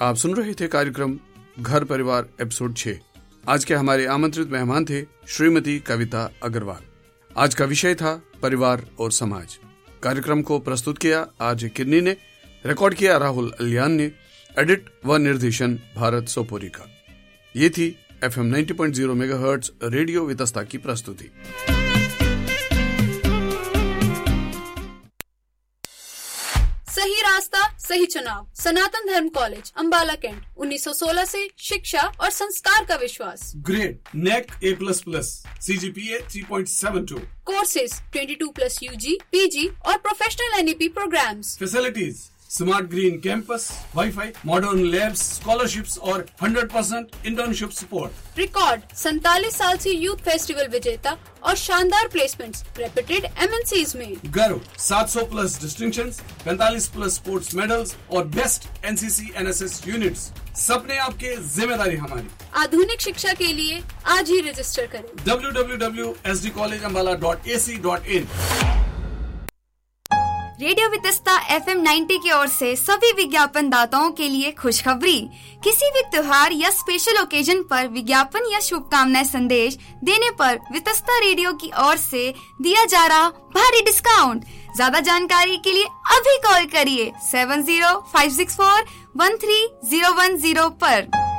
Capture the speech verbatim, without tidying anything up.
आप सुन रहे थे कार्यक्रम घर परिवार एपिसोड छह। आज के हमारे आमंत्रित मेहमान थे श्रीमती कविता अग्रवाल। आज का विषय था परिवार और समाज। कार्यक्रम को प्रस्तुत किया आरजे किन्नी ने, रिकॉर्ड किया राहुल अलियान ने, एडिट व निर्देशन भारत सोपोरी का। ये थी एफ एम नब्बे पॉइंट शून्य मेगाहर्ट्ज रेडियो वितस्ता की प्रस्तुति। सही रास्ता सही चुनाव, सनातन धर्म कॉलेज अंबाला कैंट, उन्नीस सौ सोलह से शिक्षा और संस्कार का विश्वास। Grade neck A plus plus, C G P A three point seven to. Courses बाईस प्लस यूजी, पीजी और professional N E P programmes. Facilities smart green campus, wifi, modern labs, scholarships और hundred percent internship support. Record सैंतालीस साल से youth festival विजेता और शानदार placements reputed M N seize में। गर्व सात सौ प्लस डिस्टिंक्शंस, पैंतालीस प्लस स्पोर्ट्स मेडल्स और best N C C N S S units. सपने आपके, जिम्मेदारी हमारी। आधुनिक शिक्षा के लिए आज ही रजिस्टर करें W W W dot S D college Ambala dot A C dot in. Radio Vitasta F M नब्बे की ओर से सभी विज्ञापन दाताओं के लिए खुशखबरी। किसी भी त्योहार या स्पेशल ओकेजन पर विज्ञापन या शुभकामनाएं संदेश देने पर वितस्ता रेडियो की ओर से दिया जा रहा भारी डिस्काउंट। ज्यादा जानकारी के लिए अभी कॉल करिए seven zero five six four one three zero one zero पर।